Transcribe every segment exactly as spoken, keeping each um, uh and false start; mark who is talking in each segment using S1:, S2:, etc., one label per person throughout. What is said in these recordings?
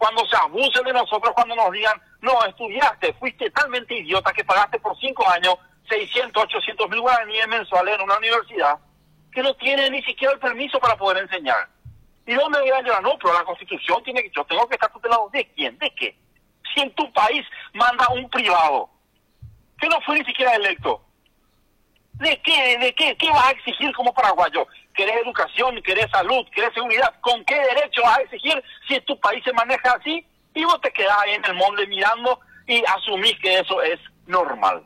S1: cuando se abusen de nosotros, cuando nos digan, no, estudiaste, fuiste talmente idiota que pagaste por cinco años seiscientos, ochocientos mil guaraníes mensuales en una universidad, que no tiene ni siquiera el permiso para poder enseñar. ¿Y dónde voy a llorar? No, pero la Constitución tiene que, yo tengo que estar tutelado. ¿De quién? ¿De qué? Si en tu país manda un privado, que no fue ni siquiera electo, ¿de qué? ¿De qué? ¿Qué vas a exigir como paraguayo? ¿Querés educación? ¿Querés salud? ¿Querés seguridad? ¿Con qué derecho vas a exigir si en tu país se maneja así? Y vos te quedás ahí en el monte mirando y asumís que eso es normal.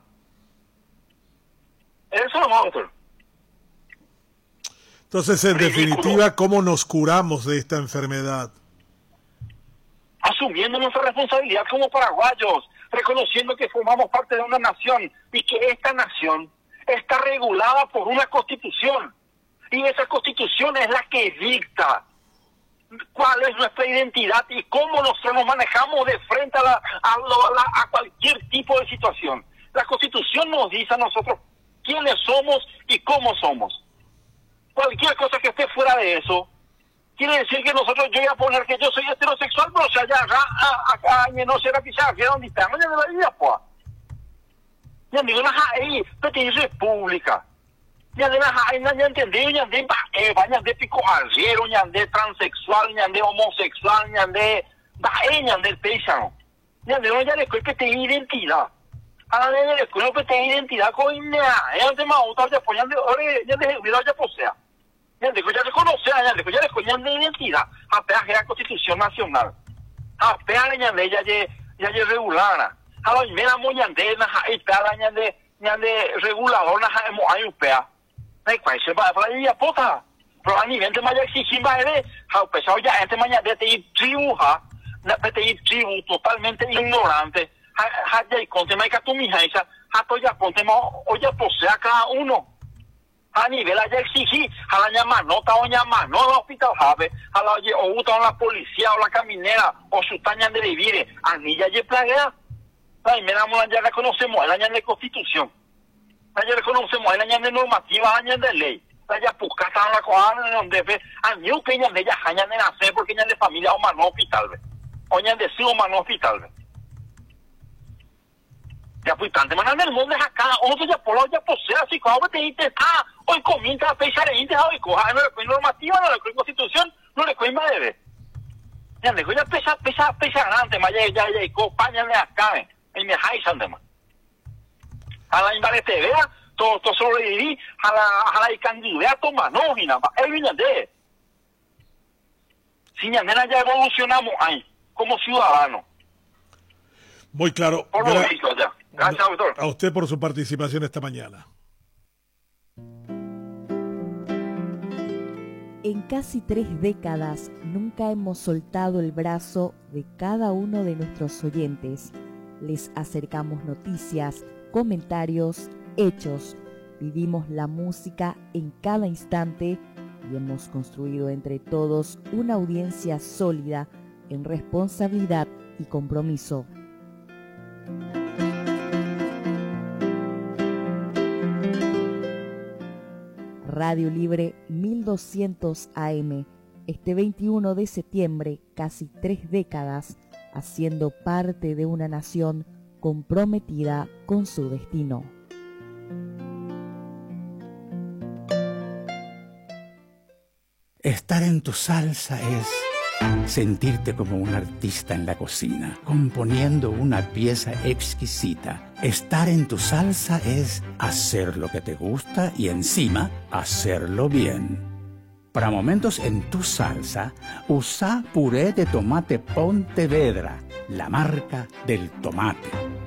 S1: Eso es lo más, doctor.
S2: Entonces, en
S1: Ridículo.
S2: definitiva, ¿cómo nos curamos de esta enfermedad?
S1: Asumiendo nuestra responsabilidad como paraguayos, reconociendo que formamos parte de una nación y que esta nación está regulada por una constitución. Y esa constitución es la que dicta cuál es nuestra identidad y cómo nosotros nos manejamos de frente a, la, a, lo, a, la, a cualquier tipo de situación. La constitución nos dice a nosotros quiénes somos y cómo somos. Cualquier cosa que esté fuera de eso, quiere decir que nosotros, yo voy a poner que yo soy heterosexual, pero si allá acá, acá, no será pisar, que donde está, no ya de la vida, pues. Ya digo, no hay, pero es república. Ya de la hay, no ya entendí, ya de bae, ya de pico argero, ya de transexual, ya de homosexual, ya de bae, ya de pésano. Ya de no ya le que te identidad. A la de escuela que te identidad con nada, ya de mauta, ya pues, ya de, ya de, ya ya posea. Ya de ya reconoce, ya de ya de ya de identidad, a peaje la Constitución Nacional. A peaje ya de ya de ya de regular. A la primera moñande na y peaje ya de ya de regulador na hemos hay un pea. Hay cuál se va para ir a pota. Pero a nivel de mayor exigir va de, ha pesado ya este mañana de te tribu ha, na te tribu totalmente ignorante. Ha ya y conte mai ka tu mi haisa, ha to ya conte ma o ya posea cada uno. A nivel allá exigir, a la llama nota o llama no al hospital jave, a la oye o uta la policía o la caminera o su taña de vivir, a ni ya ye plaguea. Ay, mira, ya reconocemos el año de constitución. Ya reconocemos el año de normativa, año de ley. Ya puscata en la coana donde ve, a ni que ya de ya año de nacer porque ya de familia o mano hospital ve. O ya de sí o mano hospital ve. Ya pues tanto manan el mundo es acá, otro ya por ya posea así como te dices, ah, hoy comienza a pensar en hoy coja, no le cuento normativa, no le cuento constitución, no le cuento debe. Ya le ya pesa pesa pesa grande, más ya ya ya acompañan acá, en mi high de más. A la invade te vea, todo todo sobrevivir, a la a la candidato manógina, es bien de. Si ya ya evolucionamos ahí como ciudadanos.
S2: Muy claro.
S1: Por lo visto ya. Gracias, doctor.
S2: A usted por su participación esta mañana.
S3: En casi tres décadas nunca hemos soltado el brazo de cada uno de nuestros oyentes. Les acercamos noticias, comentarios, hechos. Vivimos la música en cada instante y hemos construido entre todos una audiencia sólida en responsabilidad y compromiso. Radio Libre mil doscientos A M, este veintiuno de septiembre, casi tres décadas, haciendo parte de una nación comprometida con su destino.
S4: Estar en tu salsa es sentirte como un artista en la cocina, componiendo una pieza exquisita. Estar en tu salsa es hacer lo que te gusta y encima hacerlo bien. Para momentos en tu salsa, usa puré de tomate Pontevedra, la marca del tomate.